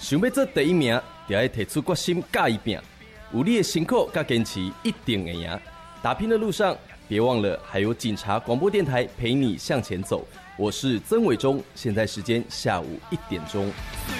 想要做第一名，就要提出决心，甲伊拼。有你的辛苦甲坚持，一定会赢。打拼的路上，别忘了还有警察广播电台陪你向前走。我是曾伟忠，现在时间下午1点钟。